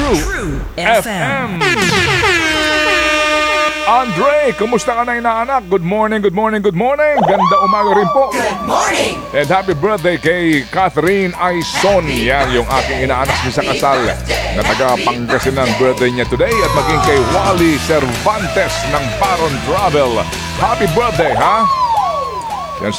True FM. Andre, kumusta ka na inaanak? Good morning, good morning, good morning. Ganda umaga rin po. Good morning! And happy birthday kay Catherine Aison. Yan yung aking inaanak niya sa kasal na taga Pangasinan birthday niya today. At maging kay Wally Cervantes ng Baron Travel. Happy birthday, ha? Yan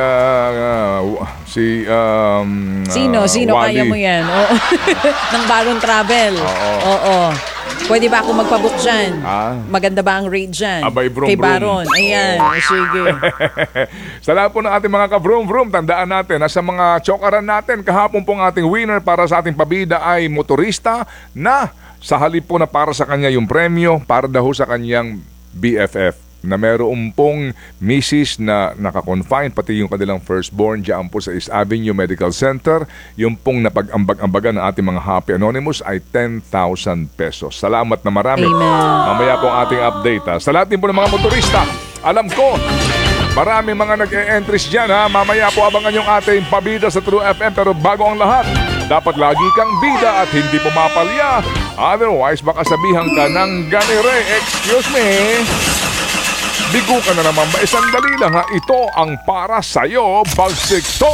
Sino Wally. kaya mo yan? Oo. Ng Baron Travel. Oo. Pwede ba ako magpabook dyan? Maganda ba ang rate dyan? Abay, brum, Kay brum. Baron. Ayan, sige. Sa lahat po ng ating mga ka-vroom-vroom, tandaan natin na sa mga chokaran natin, kahapon pong ating winner para sa ating pabida ay motorista na sa halip po na para sa kanya yung premyo, para daw sa kanyang BFF na meron pong misis na nakakonfine, pati yung kanilang firstborn dyan po sa East Avenue Medical Center. Yung pong napag-ambag-ambagan ng ating mga Happy Anonymous ay 10,000 pesos. Salamat na marami. Amen. Mamaya po ang ating update. Sa lahat din po ng mga motorista, alam ko, marami mga nag-e-entries dyan, ha. Mamaya po abangan yung ating pabida sa True FM. Pero bago ang lahat, dapat lagi kang bida at hindi pumapalya. Otherwise, baka sabihan ka ng ganire. Excuse me. Bigo ka na naman ba? Sandali lang, ha. Ito ang para sa'yo, Bagsik to.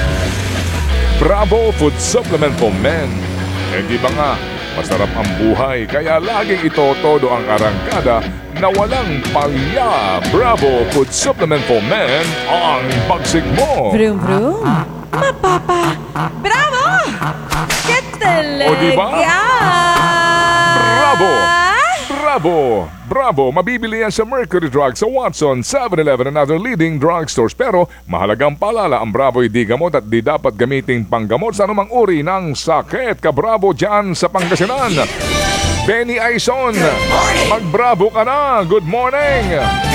Bravo Food Supplement for Men. Di ba nga, masarap ang buhay. Kaya laging ito todo ang arangkada na walang palya. Bravo Food Supplement for Men ang Bagsik mo. Vroom, vroom. Mapapa. Bravo! Katalaga. O, diba? Bravo! Bravo! Mabibili yan sa Mercury Drug, sa Watson, 7-Eleven and other leading drugstores. Pero mahalagang paalala, ang Bravo ay di gamot at di dapat gamiting panggamot sa anumang uri ng sakit. Ka-Bravo dyan sa Pangasinan. Benny Aison, mag-bravo ka na. Good morning.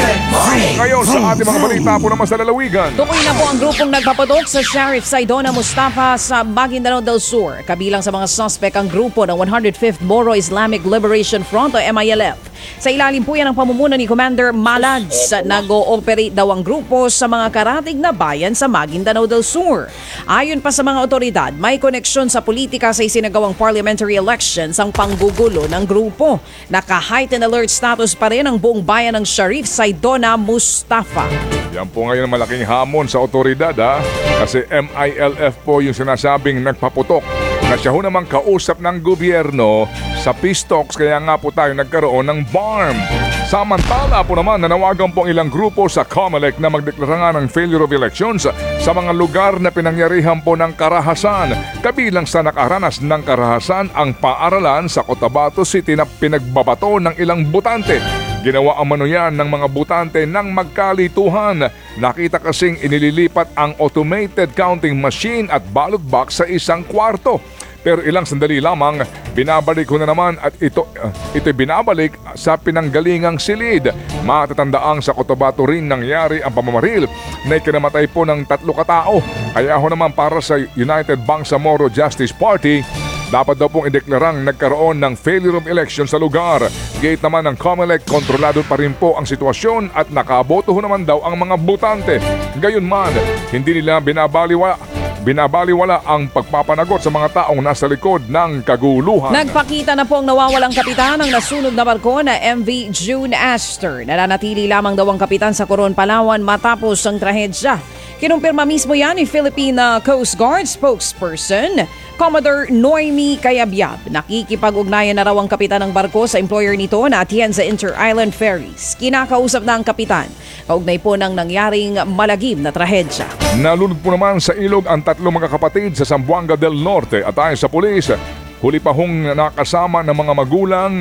Ngayon sa ating mga balita po naman sa lalawigan. Tukoy na po ang grupong nagpapatok sa Sheriff Saidona Mustafa sa Maguindanao del Sur. Kabilang sa mga suspect ang grupo ng 105th Moro Islamic Liberation Front o MILF. Sa ilalim po yan ang pamumuno ni Commander Malads. Nag-ooperate daw ang grupo sa mga karatig na bayan sa Maguindanao del Sur. Ayon pa sa mga otoridad, may koneksyon sa politika sa isinagawang parliamentary elections ang panggugulo ng grupo. Naka-heightened alert status pa rin ang buong bayan ng Sheriff Saidona Mustafa. Yan po ngayon ang malaking hamon sa otoridad, ha? Kasi MILF po yung sinasabing nagpaputok na siya ho namang kausap ng gobyerno sa peace talks, kaya nga po tayo nagkaroon ng BARM. Samantala po naman, nanawagan po ang ilang grupo sa COMELEC na magdeklara nga ng failure of elections sa mga lugar na pinangyarihan po ng karahasan. Kabilang sa nakaranas ng karahasan ang paaralan sa Cotabato City na pinagbabato ng ilang botante. Ginawa ang mano yan ng mga botante ng magkalituhan. Nakita kasing inililipat ang automated counting machine at ballot box sa isang kwarto. Pero ilang sandali lamang, binabalik ko na naman at ito'y binabalik sa pinanggalingang silid. Matatandaang sa Cotabato rin nangyari ang pamamaril na ikinamatay po ng 3 katao. Kaya ho naman para sa United Bangsamoro Justice Party, dapat daw pong ideklarang nagkaroon ng failure of election sa lugar. Gate naman ng COMELEC, kontrolado pa rin po ang sitwasyon at nakaboto ho naman daw ang mga botante. Gayunman, hindi nila binabaliwala ang pagpapanagot sa mga taong nasa likod ng kaguluhan. Nagpakita na po ang nawawalang kapitan ng nasunog na barko na MV June Astor. Nananatili lamang daw ang kapitan sa Coron, Palawan matapos ang trahedya. Kinumpirma mismo yan ni Philippine Coast Guard spokesperson Commodore Noemi Cayabyab. Nakikipag-ugnayan na raw ang kapitan ng barko sa employer nito na Atienza Inter-Island Ferries. Kinakausap na ang kapitan. Kaugnay po ng nangyaring malagim na trahedya. Nalunod po naman sa ilog ang 3 magkakapatid sa Zamboanga del Norte at ayon sa pulis, huli pa hong nakasama ng mga magulang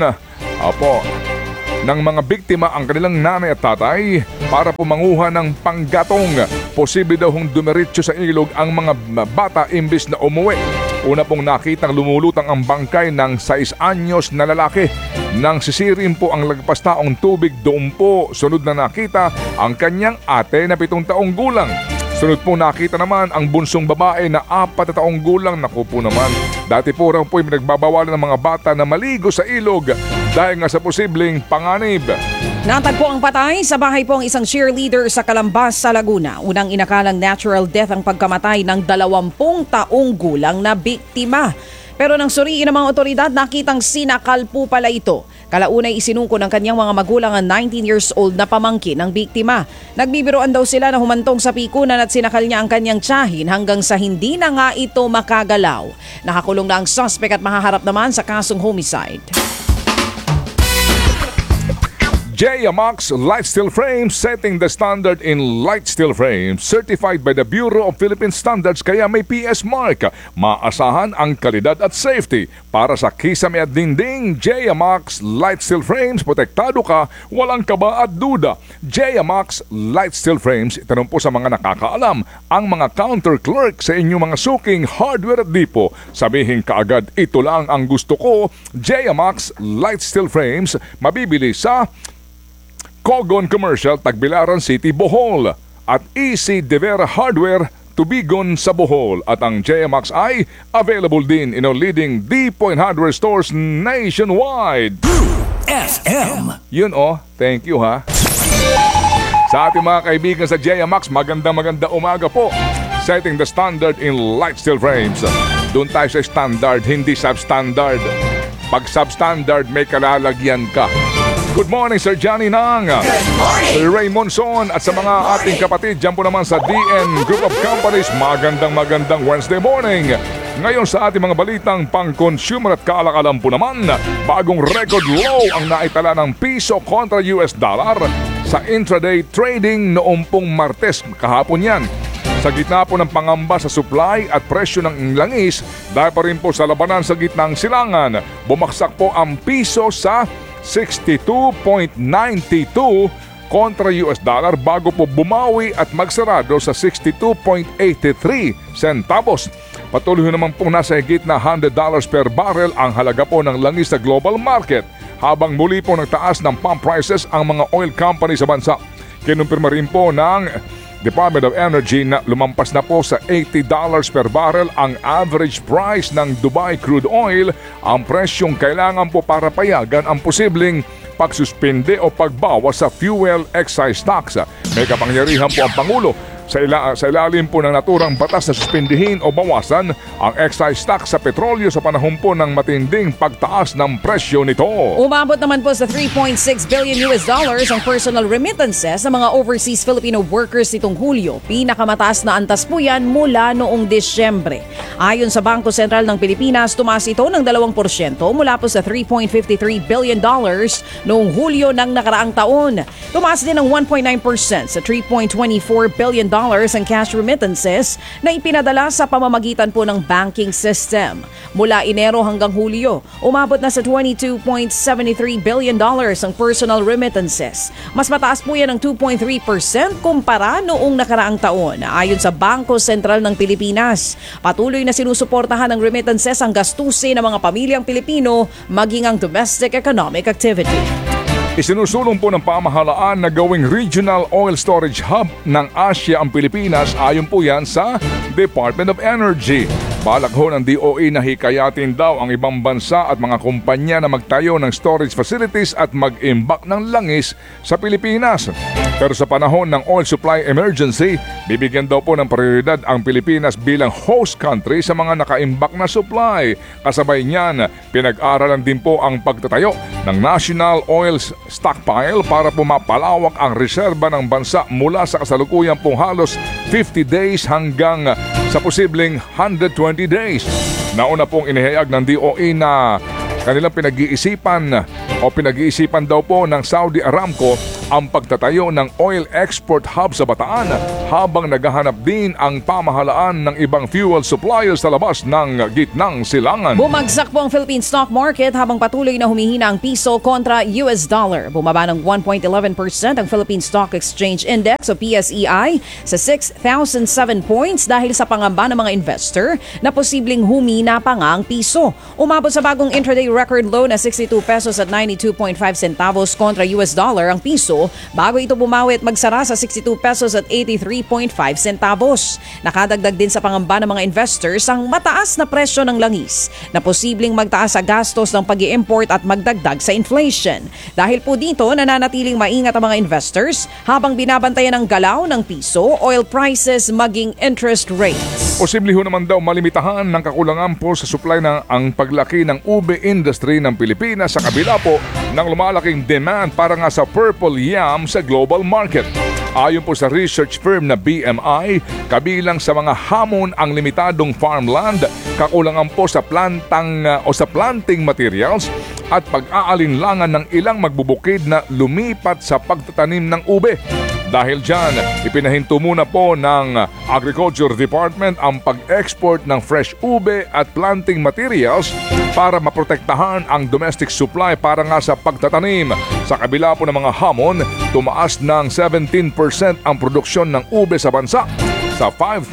ng mga biktima ang kanilang nanay at tatay para pumanguha ng panggatong. Posible daw hong dumiretso sa ilog ang mga bata imbis na umuwi. Una pong nakitang lumulutang ang bangkay ng 6 anyos na lalaki. Nang sisirin po ang lagpas taong tubig, doon po sunod na nakita ang kanyang ate na 7 taong gulang. Sunod po nakita naman ang bunsong babae na 4 taong gulang. Naku po naman, dati po raw po pinagbabawalan ng mga bata na maligo sa ilog dahil nga sa posibleng panganib. Natagpo ang patay sa bahay po ang isang cheerleader sa Calambas sa Laguna. Unang inakalang natural death ang pagkamatay ng 20 taong gulang na biktima. Pero nang suriin ng mga otoridad, nakitang sinakal po pala ito. Kalaunay isinuko ng kanyang mga magulang ang 19 years old na pamangkin ng biktima. Nagbibiroan daw sila na humantong sa pikunan at sinakal niya ang kanyang tiyahin hanggang sa hindi na nga ito makagalaw. Nakakulong na ang suspect at mahaharap naman sa kasong homicide. JMAX Light Steel Frames, setting the standard in light steel frames. Certified by the Bureau of Philippine Standards, kaya may PS mark. Maasahan ang kalidad at safety. Para sa kisame at dinding, JMAX Light Steel Frames, protektado ka, walang kaba at duda. JMAX Light Steel Frames, itanong po sa mga nakakaalam, ang mga counter clerk sa inyong mga suking hardware at dipo. Sabihin kaagad, ito lang ang gusto ko. JMAX Light Steel Frames, mabibili sa Cogon Commercial, Tagbilaran City, Bohol at EC De Vera Hardware, Tubigon sa Bohol. At ang JMAX ay available din in our leading D-Point Hardware stores nationwide. FM. Yun thank you ha. Sa ating mga kaibigan sa JMAX, maganda umaga po. Setting the standard in light steel frames. Doon tayo sa standard, hindi substandard. Pag substandard, may kalalagyan ka. Good morning, Sir Johnny Nang. Good morning. Sir Ray Monson at sa mga ating kapatid dyan po naman sa DN Group of Companies, magandang Wednesday morning. Ngayon sa ating mga balitang pang-consumer at kaalakalan po naman, bagong record low ang naitala ng piso kontra US dollar sa intraday trading noong pong Martes kahapon yan. Sa gitna po ng pangamba sa supply at presyo ng langis, dahil pa rin po sa labanan sa gitnang silangan, bumaksak po ang piso sa 62.92 kontra US dollar bago po bumawi at magsarado sa 62.83 centavos. Patuloy naman po nasa higit na $100 per barrel ang halaga po ng langis sa global market, habang muli po nagtaas ng pump prices ang mga oil company sa bansa. Kinumpirma rin po ng Department of Energy na lumampas na po sa $80 per barrel ang average price ng Dubai crude oil, ang presyong kailangan po para payagan ang posibleng pagsuspende o pagbawas sa fuel excise tax. May kapangyarihan po ang Pangulo sa ilalim po ng naturang batas na suspindihin o bawasan ang excise tax sa petrolyo sa panahon po ng matinding pagtaas ng presyo nito. Umabot naman po sa $3.6 billion ang personal remittances ng mga overseas Filipino workers nitong Hulyo. Pinakamataas na antas po yan mula noong Disyembre. Ayon sa Bangko Sentral ng Pilipinas, tumaas ito ng 2% mula po sa $3.53 billion noong Hulyo ng nakaraang taon. Tumaas din ng 1.9% sa $3.24 billion ang cash remittances na ipinadala sa pamamagitan po ng banking system. Mula Enero hanggang Hulyo, umabot na sa $22.73 billion ang personal remittances. Mas mataas po yan ng 2.3% kumpara noong nakaraang taon. Ayon sa Bangko Sentral ng Pilipinas, patuloy na sinusuportahan ng remittances ang gastusin ng mga pamilyang Pilipino maging ang domestic economic activity. Isinusulong po ng pamahalaan na gawing regional oil storage hub ng Asia ang Pilipinas, ayon po yan sa Department of Energy. Balak ho ng DOE na hikayatin daw ang ibang bansa at mga kumpanya na magtayo ng storage facilities at mag-imbak ng langis sa Pilipinas. Pero sa panahon ng oil supply emergency, bibigyan daw po ng prioridad ang Pilipinas bilang host country sa mga nakaimbak na supply. Kasabay niyan, pinag-aralan din po ang pagtatayo ng National Oil Stockpile para po mapalawak ang reserba ng bansa mula sa kasalukuyang pong halos 50 days hanggang sa posibleng 120 days. Nauna pong inihayag ng DOE na kanilang pinag-iisipan daw po ng Saudi Aramco ang pagtatayo ng oil export hub sa Bataan, habang naghahanap din ang pamahalaan ng ibang fuel suppliers sa labas ng gitnang silangan. Bumagsak po ang Philippine stock market habang patuloy na humihina ang piso kontra US dollar. Bumaba ng 1.11% ang Philippine Stock Exchange Index o PSEI sa 6,007 points dahil sa pangamba ng mga investor na posibleng humina pa nga ang piso. Umabot sa bagong intraday record low na 62 pesos at 92.5 centavos kontra US dollar ang piso bago ito bumawi at magsara sa 62 pesos at 83 3.5 centavos. Nakadagdag din sa pangamba ng mga investors ang mataas na presyo ng langis na posibleng magtaas sa gastos ng pag-i-import at magdagdag sa inflation. Dahil po dito, nananatiling maingat ang mga investors habang binabantayan ang galaw ng piso, oil prices maging interest rates. Posible ho naman daw malimitahan ng kakulangan po sa supply ng ang paglaki ng ube industry ng Pilipinas sa kabila po ng lumalaking demand para nga sa purple yam sa global market. Ayon po sa research firm na BMI, kabilang sa mga hamon ang limitadong farmland, kakulangan po sa planting materials at pag-aalinlangan ng ilang magbubukid na lumipat sa pagtatanim ng ube. Dahil dyan, ipinahinto muna po ng Agriculture Department ang pag-export ng fresh ube at planting materials para maprotektahan ang domestic supply para nga sa pagtatanim. Sa kabila po ng mga hamon, tumaas ng 17% ang produksyon ng ube sa bansa sa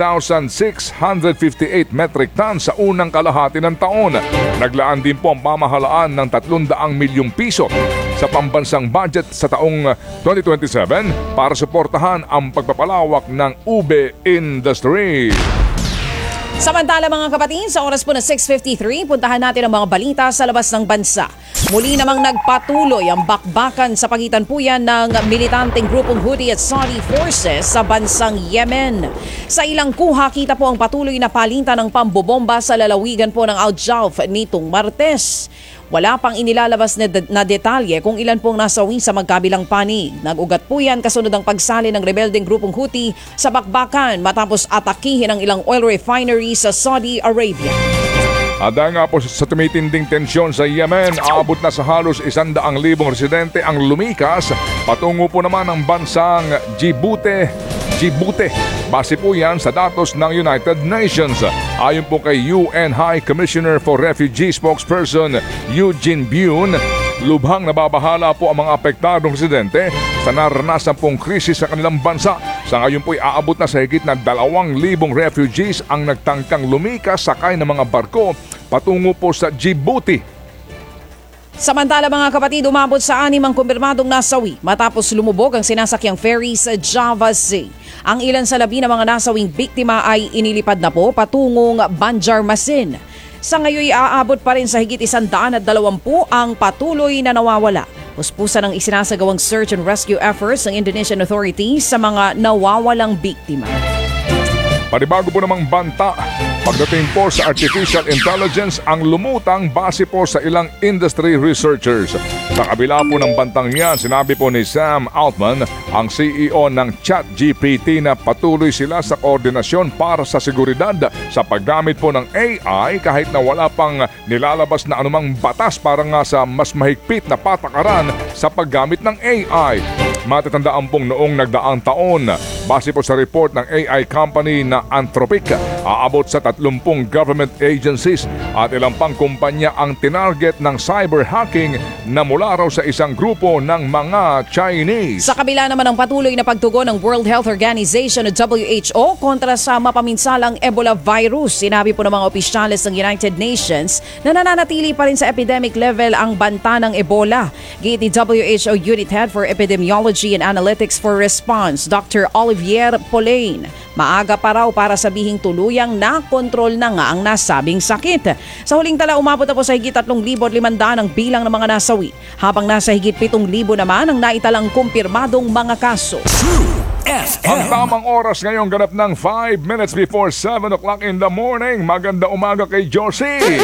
5,658 metric tons sa unang kalahati ng taon. Naglaan din po ang pamahalaan ng 300 milyong piso sa pambansang budget sa taong 2027 para suportahan ang pagpapalawak ng ube industry. Samantala mga kapatid, sa oras po na 6:53, puntahan natin ang mga balita sa labas ng bansa. Muli namang nagpatuloy ang bakbakan sa pagitan po yan ng militanteng grupong Houthi at Saudi forces sa bansang Yemen. Sa ilang kuha, kita po ang patuloy na palitan ng pambobomba sa lalawigan po ng Al-Jauf nitong Martes. Wala pang inilalabas na detalye kung ilan pong nasawi sa magkabilang panig. Nag-ugat po yan kasunod ang pagsali ng rebeldeng grupong Houthi sa bakbakan matapos atakihin ang ilang oil refinery sa Saudi Arabia. At dahil nga po sa tumitinding tensyon sa Yemen, aabot na sa halos 100,000 residente ang lumikas patungo po naman ng bansang Djibouti. Base po yan sa datos ng United Nations. Ayon po kay UN High Commissioner for Refugee spokesperson Eugene Bune, lubhang nababahala po ang mga apektadong residente sa naranasan pong krisis sa kanilang bansa. Sa ngayon po'y aabot na sa higit na 2,000 refugees ang nagtangkang lumikas sakay ng mga barko patungo po sa Djibouti. Samantala mga kapatid, umabot sa 6 ang kumpirmadong nasawi matapos lumubog ang sinasakyang ferry sa Java Sea. Ang ilan sa labi ng mga nasawing biktima ay inilipad na po patungong Banjarmasin. Sa ngayon aabot pa rin sa higit 120 ang patuloy na nawawala. Puspusan ang isinasagawang search and rescue efforts ng Indonesian authorities sa mga nawawalang biktima. Panibago po namang banta pagdating po sa artificial intelligence ang lumutang base po sa ilang industry researchers. Sa kabila po ng bantang yan, sinabi po ni Sam Altman, ang CEO ng ChatGPT, na patuloy sila sa koordinasyon para sa seguridad sa paggamit po ng AI kahit na wala pang nilalabas na anumang batas para nga sa mas mahigpit na patakaran sa paggamit ng AI. Matatandaan pong noong nagdaang taon, base po sa report ng AI company na Anthropic, aabot sa 30 government agencies at ilang pang kumpanya ang tinarget ng cyber hacking na mula raw sa isang grupo ng mga Chinese. Sa kabila naman ng patuloy na pagtugon ng World Health Organization o WHO kontra sa mapaminsalang Ebola virus, sinabi po ng mga opisyales ng United Nations na nananatili pa rin sa epidemic level ang banta ng Ebola. Giit ni WHO Unit Head for Epidemiology and Analytics for Response, Dr. Olivier Polain. Maaga pa raw para sabihing tuluyang nakontrol na nga ang nasabing sakit. Sa huling tala, umabot na po sa higit 3,500 ang bilang ng mga nasawi, habang nasa higit 7,000 naman ang naitalang kumpirmadong mga kaso. Ang tamang oras ngayon ganap ng 5 minutes before 7 o'clock in the morning. Maganda umaga kay Josie.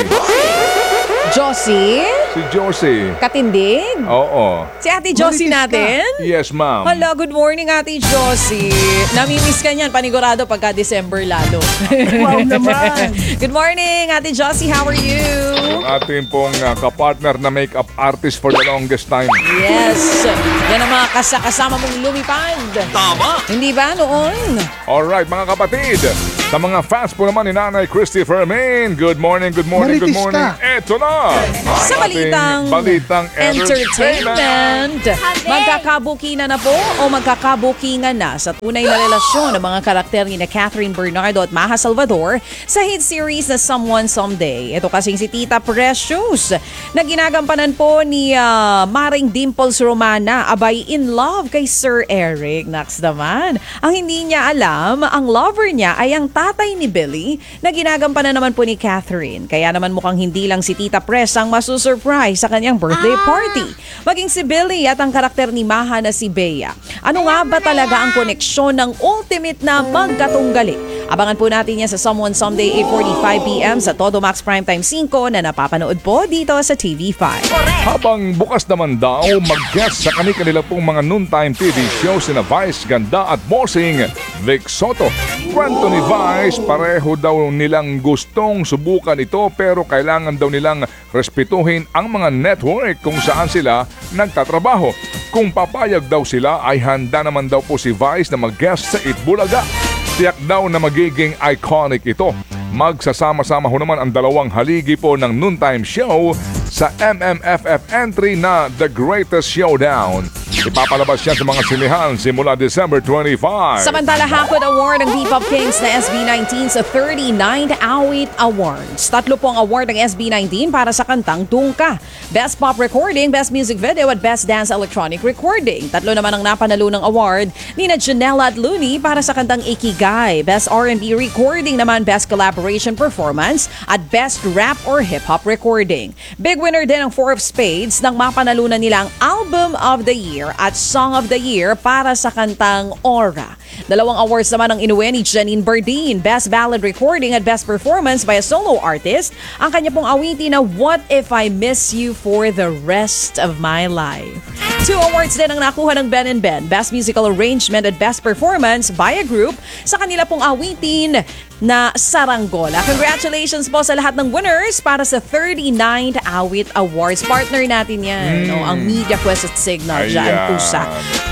Josie? Si Josie. Katindig? Oo. Si Ate Josie natin? Yes, ma'am. Hello, good morning Ate Josie. Namimiss ka niyan, panigurado pagka December lalo. Wow naman. Good morning Ate Josie, how are you? Yung ating pong kapartner na makeup artist for the longest time. Yes, yan ang mga kasama mong lumipad. Tama! Hindi ba noon? Alright, mga kapatid. Sa mga fans po naman ni Nanay Christy Fermin, good morning, good morning, good Marites morning. ka. Eto na! Sa ang ating balitang entertainment. Magkakabukingan na po o magkakabukingan na sa tunay na relasyon ng mga karakter ni na Catherine Bernardo at Maha Salvador sa hit series na Someone Someday. Ito kasing si Tita Precious na ginagampanan po ni Maring Dimples Romana, abay in love kay Sir Eric. Next naman, ang hindi niya alam, ang lover niya ay ang tatay ni Billy na ginagampanan naman po ni Catherine. Kaya naman mukhang hindi lang si Tita Pres ang masusurprise sa kanyang birthday party. Maging si Billy at ang karakter ni Maha na si Bea. Ano nga ba talaga ang koneksyon ng ultimate na magkatunggali? Abangan po natin yan sa Someone Someday 8:45 p.m. sa Todo Max Primetime 5 na napapanood po dito sa TV5. Habang bukas naman daw mag-guest sa kanila pong mga noontime TV shows na Vice Ganda at Bossing Vic Soto. Kwento ni Vice, pareho daw nilang gustong subukan ito pero kailangan daw nilang respetuhin ang mga network kung saan sila nagtatrabaho. Kung papayag daw sila ay handa naman daw po si Vice na mag-guest sa Itbulaga. Tiyak daw na magiging iconic ito. Magsasama-sama ho naman ang dalawang haligi po ng noontime show sa MMFF entry na The Greatest Showdown. Ipapalabas yan sa mga sinihan simula December 25. Samantala, Hakot Award ng P-Pop Kings na SB19 sa 39th Awit Awards. 3 po ang award ng SB19 para sa kantang Tungka. Best Pop Recording, Best Music Video at Best Dance Electronic Recording. 3 naman ang napanalo ng award ni na Janela at Looney para sa kantang Ikigai. Best R&B Recording naman, Best Collaboration Performance at Best Rap or Hip Hop Recording. Big winner din ang 4 of Spades nang mapanalunan nila ang Album of the Year at Song of the Year para sa kantang Aura. 2 awards naman ang inuwi ni Janine Bardeen, Best Ballad Recording at Best Performance by a Solo Artist. Ang kanya pong awitin na What If I Miss You for the Rest of My Life. 2 awards din ang nakuha ng Ben & Ben, Best Musical Arrangement at Best Performance by a Group sa kanila pong awitin na Saranggola. Congratulations po sa lahat ng winners para sa 39th Awit Awards. Partner natin yan, no? Ang Media Quest at Signal dyan po sa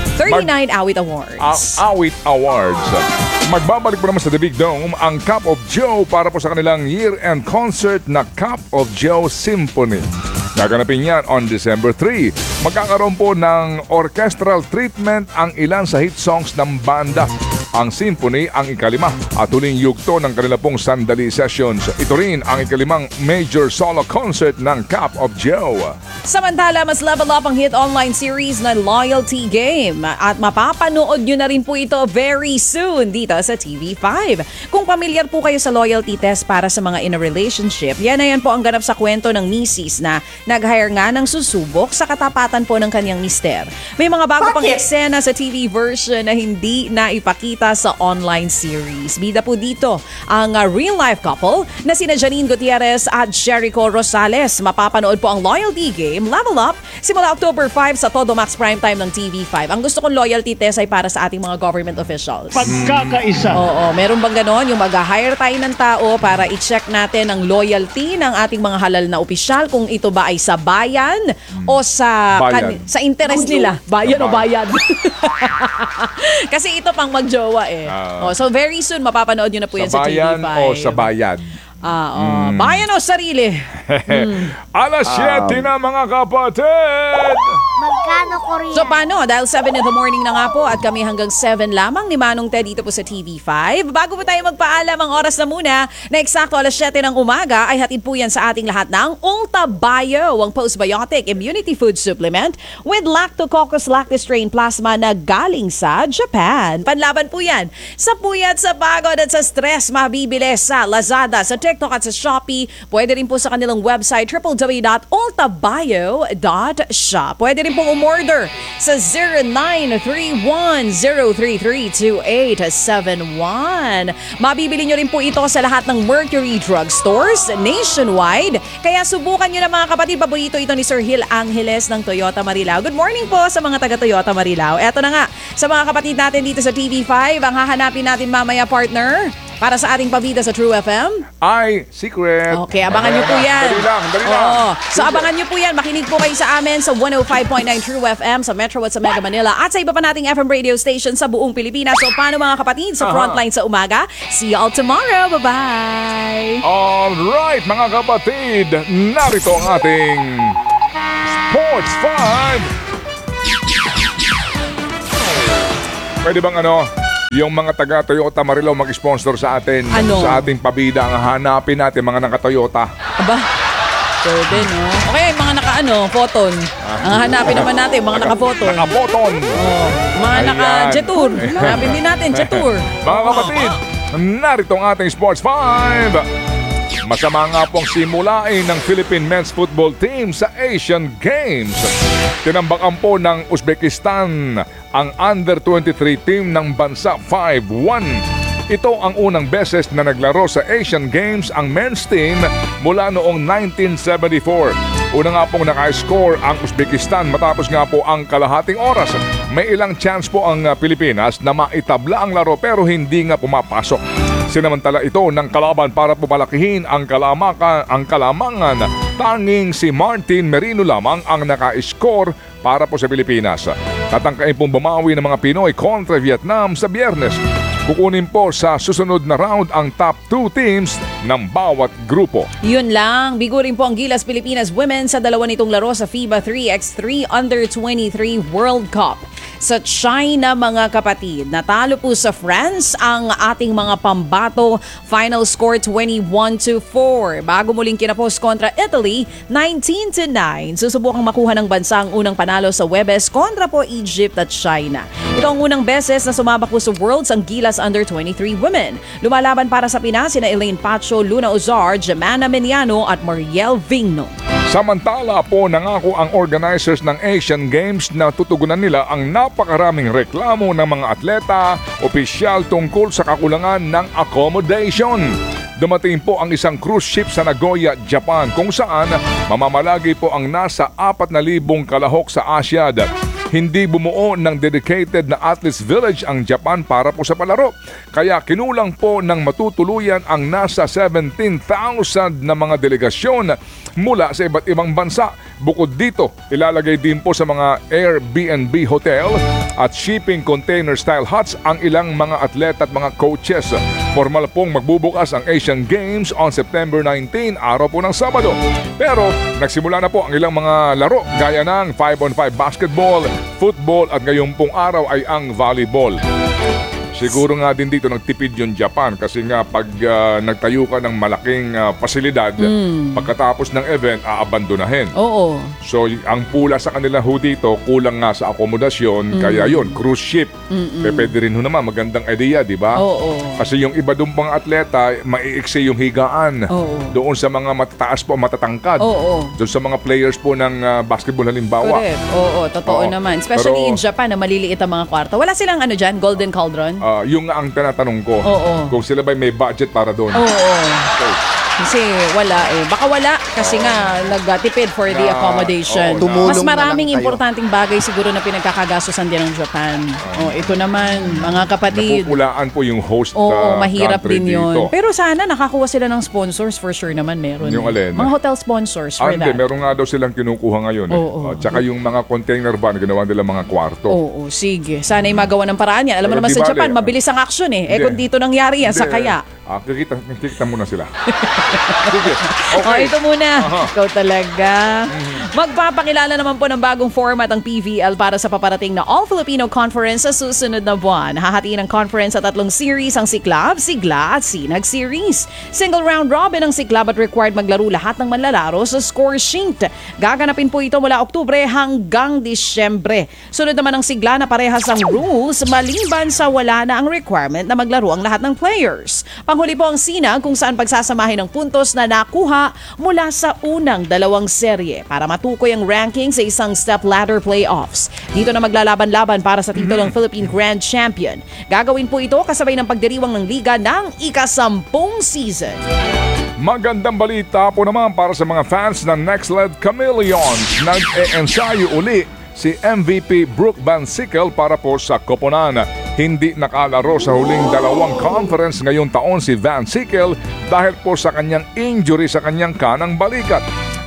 39 Awit Awards. Awit Awards. Magbabalik po naman sa The Big Dome ang Cup of Joe para po sa kanilang year-end concert na Cup of Joe Symphony. Gaganapin yan on December 3. Magkakaroon po ng orchestral treatment ang ilan sa hit songs ng banda. Ang symphony ang ikalima at huling yugto ng kanila pong Sandali Sessions. Ito rin ang ikalimang major solo concert ng Cup of Joe. Samantala, mas level up ang hit online series na Loyalty Game at mapapanood nyo na rin po ito very soon dito sa TV5. Kung pamilyar po kayo sa loyalty test para sa mga in a relationship, yan na yan po ang ganap sa kwento ng misis na nag-hire nga ng susubok sa katapatan po ng kanyang mister. May mga bago pang eksena sa TV version na hindi na ipakita sa online series. Bida po dito ang real-life couple na sina Janine Gutierrez at Jericho Rosales. Mapapanood po ang Loyalty Game Level Up simula October 5 sa Todo Max Primetime ng TV5. Ang gusto kong loyalty test ay para sa ating mga government officials. Pagkakaisa. Oo, meron bang ganon? Yung mag-hire tayo ng tao para i-check natin ang loyalty ng ating mga halal na opisyal kung ito ba ay sa bayan o sa sa interest nila. Bayan o bayan? Kasi ito pang magjowa eh. So very soon mapapanood nyo na po yan sa bayan TV5. o sa bayad? Bayan o sarili? Alas 7 na mga kapatid! Magkano Korea? So paano? Dahil 7 in the morning na nga po at kami hanggang 7 lamang ni Manong Ted dito po sa TV5. Bago po tayo magpaalam, ang oras na muna na eksakto alas 7 ng umaga ay hatid po yan sa ating lahat ng Ulta Bio, ang postbiotic immunity food supplement with Lactococcus lactis strain plasma na galing sa Japan. Panlaban po yan sa puyat, sa pagod at sa stress. Mabibili sa Lazada, sa TikTok at sa Shopee. Pwede rin po sa kanilang website www.ultabio.shop. Pwede rin pong umorder sa 0931-033-2871. Mabibili nyo rin po ito sa lahat ng Mercury Drug Stores nationwide. Kaya subukan nyo na mga kapatid. Paborito ito ni Sir Hill Angeles ng Toyota Marilao. Good morning po sa mga taga Toyota Marilao. Eto na nga, sa mga kapatid natin dito sa TV5, ang hahanapin natin mamaya, partner, para sa ating pabida sa True FM? Ay, secret. Okay, abangan nyo po yan. Dali lang. Oo. So abangan nyo po yan. Makinig po kayo sa amin sa 105.9 True FM sa Metro at sa Mega Manila at sa iba pa nating FM radio station sa buong Pilipinas. So paano mga kapatid sa frontline sa umaga? See you all tomorrow. Bye-bye! Alright mga kapatid, narito ang ating Sports 5. Pwede bang yung mga taga Toyota Marilao mag-sponsor sa atin, Ano? sa ating pabida, ang hanapin natin mga naka-Toyota. Aba, pwede, no? Okay, mga photon. Ang hanapin naman natin, mga naka-photon. Naka-photon. Oh, mga Ayan. naka-Jetour. Hanapin din natin, Jetour. Mga kapatid, narito ang ating Sports 5. Masama nga pong simulain ng Philippine Men's Football Team sa Asian Games. Tinambakan po ng Uzbekistan ang Under-23 team ng bansa 5-1. Ito ang unang beses na naglaro sa Asian Games ang men's team mula noong 1974. Una nga pong naka-score ang Uzbekistan matapos nga po ang kalahating oras. May ilang chance po ang Pilipinas na maitabla ang laro pero hindi nga pumapasok. Sinamantala ito ng kalaban para pumalakihin ang kalamangan. Tanging si Martin Merino lamang ang naka-score para po sa Pilipinas. Tatangkain pong bumawi ng mga Pinoy kontra Vietnam sa Biyernes. Kukunin po sa susunod na round ang top 2 teams ng bawat grupo. Yun lang, bigurin po ang Gilas Pilipinas Women sa dalawa nitong laro sa FIBA 3x3 Under-23 World Cup. Sa China, mga kapatid, natalo po sa France ang ating mga pambato. Final score 21-4. Bago muling kinapos kontra Italy, 19-9. Susubukang makuha ng bansa ang unang panalo sa Webes kontra po Egypt at China. Ito ang unang beses na sumabak po sa Worlds ang Gilas Under-23 Women. Lumalaban para sa Pinas sina Elaine Pacho, Luna Ozar, Jemana Meniano at Mariel Vigno. Samantala po nangako ang organizers ng Asian Games na tutugunan nila ang napakaraming reklamo ng mga atleta, opisyal tungkol sa kakulangan ng accommodation. Dumating po ang isang cruise ship sa Nagoya, Japan kung saan mamamalagi po ang nasa 4,000 kalahok sa Asyad. Hindi bumuo ng dedicated na athletes village ang Japan para po sa palaro. Kaya kinulang po ng matutuluyan ang nasa 17,000 na mga delegasyon mula sa iba't ibang bansa. Bukod dito, ilalagay din po sa mga Airbnb hotel at shipping container style huts ang ilang mga atleta at mga coaches. Formal pong magbubukas ang Asian Games on September 19, araw po ng Sabado. Pero nagsimula na po ang ilang mga laro gaya ng 5-on-5 basketball, football at ngayong pong araw ay ang volleyball. Siguro nga din dito nagtipid yung Japan kasi nga pag nagtayo ka ng malaking pasilidad, pagkatapos ng event, aabandonahin. Oo. So, ang pula sa kanila ho dito, kulang nga sa akomodasyon. Kaya yun, cruise ship. Pwede rin ho naman, magandang idea, di ba? Oo. Kasi yung iba doon pang atleta, maiiksi yung higaan. Oo. Doon sa mga matataas po, matatangkad. Oo. Doon sa mga players po ng basketball halimbawa. Correct. Oo, totoo Oo. naman. Especially Pero- in Japan na maliliit ang mga kwarto. Wala silang dyan, Golden Cauldron? Yung nga ang tinatanong ko, Oo. kung sila ba may budget para doon. Oo. Okay. Kasi wala eh. Baka wala kasi nga nagtipid for the Na- accommodation. oo, Tumulong Mas na maraming lang kayo. importanteng bagay siguro na pinagkakagastosan din ng Japan. Ito naman, mga kapatid. Napupulaan po yung host Oo, mahirap country din yun. dito. Pero sana nakakuha sila ng sponsors, for sure naman meron. Yung alin? Mga hotel sponsors for Hindi, that. meron nga daw silang kinukuha ngayon. Oo. Tsaka yung mga container van, ginawa nila mga kwarto. Oo, sige. Sana'y magawa ng paraan yan. Alam mo Pero naman di sa bale, Japan, mabilis ang action eh. Eh Hindi. kung dito nangyari yan, sa Hindi, kaya. Kikita muna sila. Sige, Okay. okay. Ito muna. Aha. Ikaw talaga. Magpapakilala naman po ng bagong format ang PVL para sa paparating na All-Filipino Conference sa susunod na buwan. Hahatiin ang conference sa 3 series ang Siklab, Sigla at Sinag Series. Single round robin ang Siklab at required maglaro lahat ng manlalaro sa score sheet. Gaganapin po ito mula Oktubre hanggang Disyembre. Sunod naman ang Sigla na parehas ang rules maliban sa wala na ang requirement na maglaro ang lahat ng players. Panghuli po ang Sinag kung saan pagsasamahin ang puntos na nakuha mula sa unang 2 serye para matukoy ang ranking sa isang step ladder playoffs. Dito na maglalaban-laban para sa titulong Philippine Grand Champion. Gagawin po ito kasabay ng pagdiriwang ng liga ng ika-10 season. Magandang balita po naman para sa mga fans ng Next Led Chameleons. Nag-e-ensayo uli si MVP Brooke Van Sickle para po sa koponan. Hindi nakalaro sa huling 2 conference ngayong taon si Van Sickle dahil po sa kanyang injury sa kanyang kanang balikat.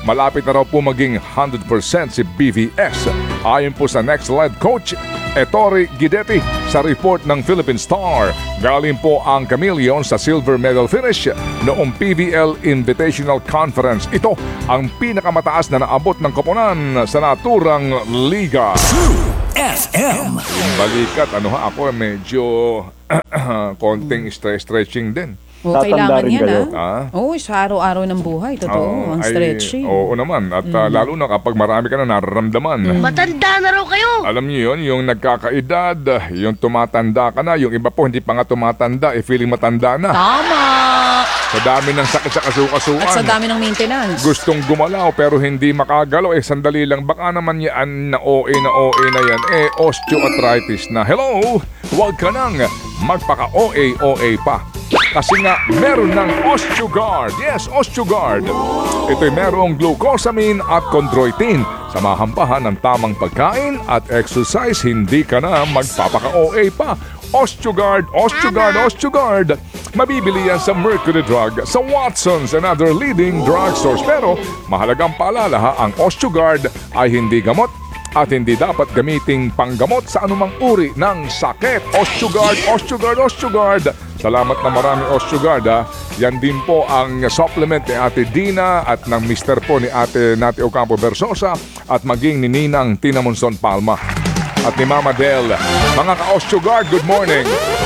malapit na raw po maging 100% si BVS. Ayon po sa next lead coach, Ettore Guidetti sa report ng Philippine Star. Galing po ang Chameleon sa silver medal finish noong PBL Invitational Conference. Ito ang pinakamataas na naabot ng koponan sa naturang liga. FM. Balikat, ako medyo konting stretching din. Kailangan rin yan, kayo. Oo, sa araw-araw ng buhay. Totoo, ang stretching. Oo naman. At lalo na kapag marami ka na nararamdaman. Matanda na raw kayo! Alam niyo yun, yung nagkakaedad, yung tumatanda ka na, yung iba po hindi pa nga tumatanda, feeling matanda na. Tama! Sa dami ng sakit sa kasukasuan. At sa dami ng maintenance. Gustong gumalaw pero hindi makagalaw. Sandali lang. Baka naman yan na OA na yan. Osteoarthritis na. Hello! Huwag ka nang magpaka-OA pa. Kasi nga, meron ng Osteogard. Yes, Osteogard. Ito'y merong glucosamine at chondroitin. Samahampahan ng tamang pagkain at exercise, hindi ka na magpapaka-OA pa. Osteogard. Mabibili yan sa Mercury Drug, sa Watson's and other leading drugstores. Pero mahalagang paalala ang Osteogard ay hindi gamot at hindi dapat gamiting panggamot sa anumang uri ng sakit. Osteogard. Salamat na marami Osteogard. Yan din po ang supplement ni Ate Dina at ng mister po ni Ate Nati Ocampo Versosa at maging ni Ninang Tina Monson Palma at ni Mama Del. Mga ka-Osteogard, good morning.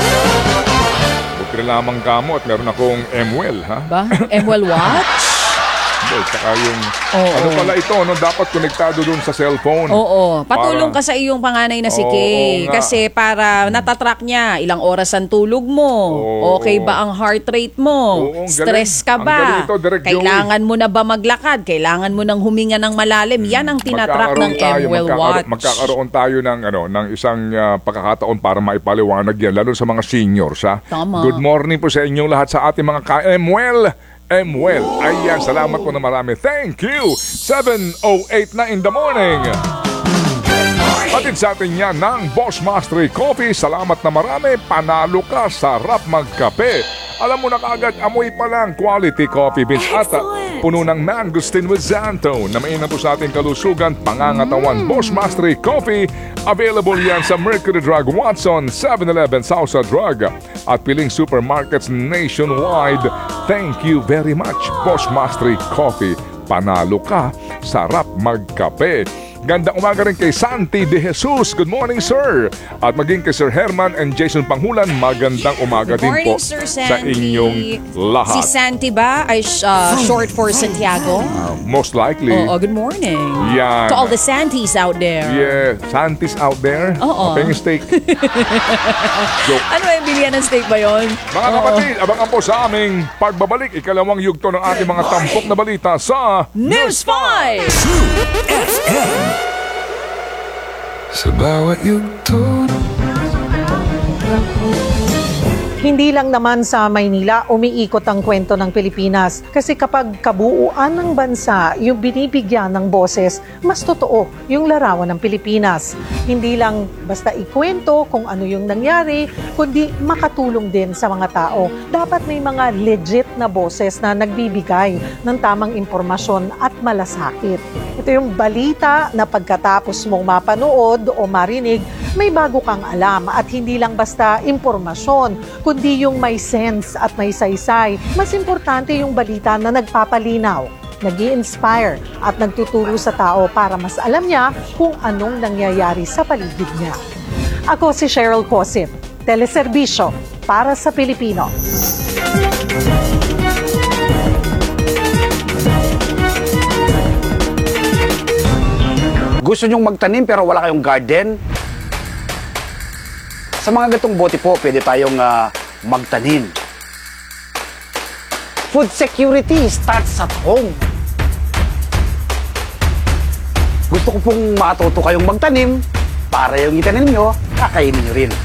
Bukri lamang kamo at meron akong MWell, Ba? MWell Watch? Saka yung, Oo. pala ito, dapat konektado dun sa cellphone. Oo. Patulong Para- ka sa iyong panganay na si Oo, Kay. nga. Kasi para natatrack niya, ilang oras ang tulog mo. Oo. Okay ba ang heart rate mo? Oo, ang Stress galing. ka Ang ba? galing ito, Direk Joey. Kailangan mo na ba maglakad? Kailangan mo nang huminga ng malalim? Yan ang tinatrack ng MWell Watch. Magkakaroon tayo ng isang pagkakataon para maipaliwanag yan, lalo sa mga seniors. Tama. Good morning po sa inyong lahat sa ating mga ka-MWell. Ayan, salamat po na marami. Thank you! 7:08 na in the morning. Patid sa atin yan ng Boss Mastery Coffee. Salamat na marami. Panalo ka, sarap magkape. Alam mo na kaagad, amoy pa lang quality coffee beans at puno ng mangosteen with xantho na mainam po sa ating kalusugan, pangangatawan. Boss Mastery Coffee, available yan sa Mercury Drug, Watson, 7-Eleven, Sausa Drug at piling supermarkets nationwide. Thank you very much, Boss Mastery Coffee. Panalo ka, sarap magkape. Gandang umaga rin kay Santi De Jesus. Good morning, sir. At maging kay Sir Herman and Jason Panghulan, magandang umaga Good morning, din po Sir sa Santi. inyong lahat. Si Santi ba ay short for Santiago? Most likely. Oo, good morning. Yan. To all the Santis out there. Yeah, Santis out there. Oo. Penging steak. Joke. Ano yung bilihan ng steak ba yun? Mga kapatid, abangan po sa aming pagbabalik. Ikalawang yugto ng ating mga tampok na balita sa News 5! FM. Sa bawat yugto. Hindi lang naman sa Maynila umiikot ang kwento ng Pilipinas kasi kapag kabuuan ng bansa yung binibigyan ng boses, mas totoo yung larawan ng Pilipinas. Hindi lang basta ikwento kung ano yung nangyari, kundi makatulong din sa mga tao. Dapat may mga legit na boses na nagbibigay ng tamang impormasyon at malasakit. Ito yung balita na pagkatapos mong mapanood o marinig, may bago kang alam at hindi lang basta impormasyon, kundi yung may sense at may saysay. Mas importante yung balita na nagpapalinaw, nag-i-inspire at nagtuturo sa tao para mas alam niya kung anong nangyayari sa paligid niya. Ako si Cheryl Cosim, Teleserbisyo para sa Pilipino. Gusto nyong magtanim pero wala kayong garden? Sa mga gatong bote po, pwede tayong magtanim. Food security starts at home. Gusto ko pong matuto kayong magtanim para yung itanim nyo, kakainin nyo rin.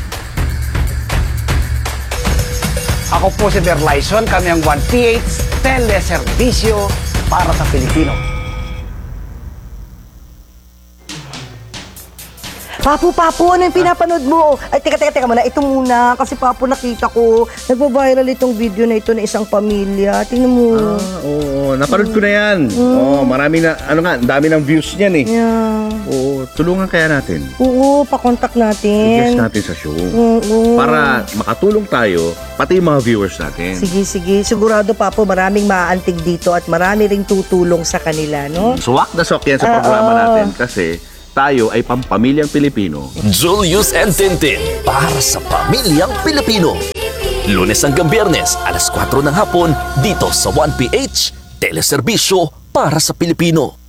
Ako po si Berlyson, kami ang 1PH Teleserbisyo para sa Pilipino. Papu, ano yung pinapanood mo? Ay, teka muna. Ito muna. Kasi Papu, nakita ko. Nagpo-viral itong video na ito na isang pamilya. Tingnan mo. Oo, napanood ko na yan. Oo, marami na, ang dami ng views niyan eh. Yeah. Oo, tulungan kaya natin. Oo, pakontak natin. I-guest natin sa show. Oo. Para makatulong tayo, pati yung mga viewers natin. Sige. Sigurado, Papu, maraming maaantig dito at marami ring tutulong sa kanila, no? Swak na swak yan sa programa natin kasi tayo ay pampamilyang Pilipino. Julius and Tintin para sa pamilyang Pilipino. Lunes hanggang Biyernes, alas 4 ng hapon, dito sa 1PH, teleserbisyo para sa Pilipino.